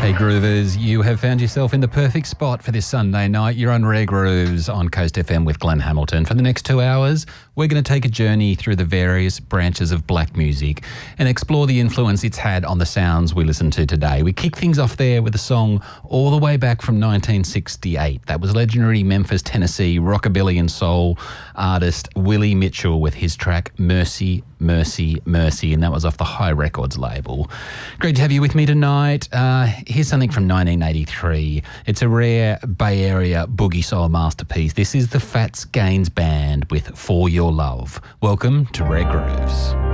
Hey Groovers, you have found yourself in the perfect spot for this Sunday night. You're on Rare Grooves on Coast FM with Glenn Hamilton. For the next 2 hours, we're going to take a journey through the various branches of black music and explore the influence it's had on the sounds we listen to today. We kick things off there with a song all the way back from 1968. That was legendary Memphis, Tennessee rockabilly and soul artist Willie Mitchell with his track Mercy, Mercy, Mercy, and that was off the High Records label. Great to have you with me tonight. Here's something from 1983. It's a rare Bay Area boogie soul masterpiece. This is the Fats Gaines Band with For Your Love. Welcome to Rare Grooves.